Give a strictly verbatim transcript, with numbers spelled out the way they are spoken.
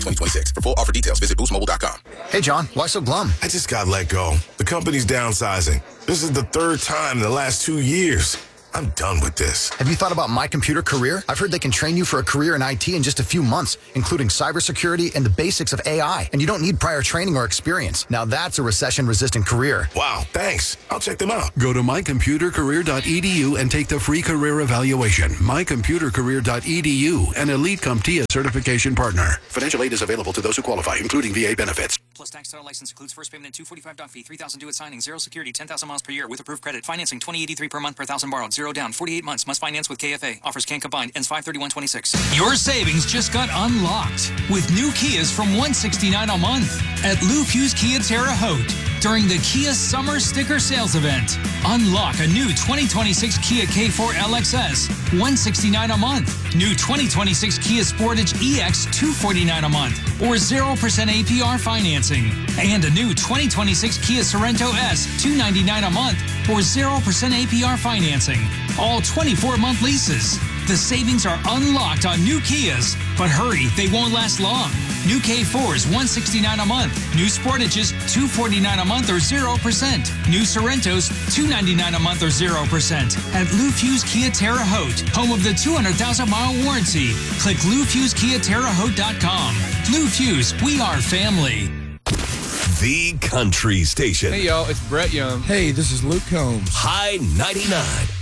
twenty twenty-six. For full offer details, visit boost mobile dot com. Hey, John, why so glum? I just got let go. The company's downsizing. This is the third time in the last two years. I'm done with this. Have you thought about My Computer Career? I've heard they can train you for a career in I T in just a few months, including cybersecurity and the basics of A I. And you don't need prior training or experience. Now that's a recession-resistant career. Wow, thanks. I'll check them out. Go to my computer career dot e d u and take the free career evaluation. my computer career dot e d u, an Elite CompTIA certification partner. Financial aid is available to those who qualify, including V A benefits. Plus tax title license includes first payment and two forty-five doc fee, three thousand due at signing, zero security, ten thousand miles per year with approved credit. Financing twenty eighty-three per month per thousand borrowed, zero down, forty-eight months. Must finance with K F A. Offers can combine. Ends five thirty-one twenty-six. Your savings just got unlocked with new Kias from one hundred sixty-nine dollars a month at Lou Fusz Kia Terre Haute during the Kia Summer Sticker Sales Event. Unlock a new twenty twenty-six Kia K four L X S, one hundred sixty-nine dollars a month. New twenty twenty-six Kia Sportage E X, two hundred forty-nine dollars a month, or zero percent A P R financing. And a new twenty twenty-six Kia Sorento S, two hundred ninety-nine dollars a month, or zero percent A P R financing. All twenty-four month leases. The savings are unlocked on new Kias, but hurry, they won't last long. New K fours, one hundred sixty-nine dollars a month. New Sportages, two hundred forty-nine dollars a month or zero percent. New Sorrentos, two hundred ninety-nine dollars a month or zero percent. At Lou Fusz Kia Terre Haute, home of the two hundred thousand mile warranty. Click lou fusz kia terre haute dot com. Lou Fusz, we are family. The Country Station. Hey, y'all, it's Brett Young. Hey, this is Luke Combs. High ninety-nine.